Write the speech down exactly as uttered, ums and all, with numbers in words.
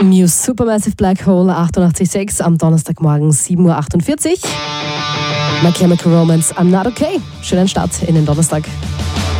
Muse Supermassive Black Hole achtundachtzig Komma sechs am Donnerstagmorgen sieben Uhr achtundvierzig. My Chemical Romance, I'm Not Okay. Schönen Start in den Donnerstag.